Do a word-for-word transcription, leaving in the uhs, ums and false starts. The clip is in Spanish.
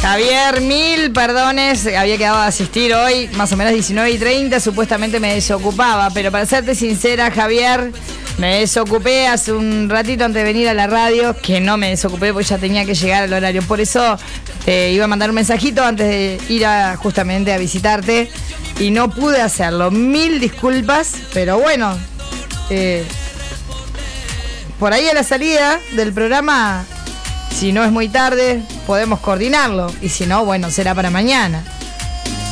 Javier, mil perdones, había quedado a asistir hoy, más o menos diecinueve y treinta, supuestamente me desocupaba, pero para serte sincera, Javier, me desocupé hace un ratito antes de venir a la radio, que no me desocupé porque ya tenía que llegar al horario, por eso te iba a mandar un mensajito antes de ir a, justamente a visitarte, y no pude hacerlo, mil disculpas, pero bueno, eh, por ahí a la salida del programa, si no es muy tarde, podemos coordinarlo. Y si no, bueno, será para mañana.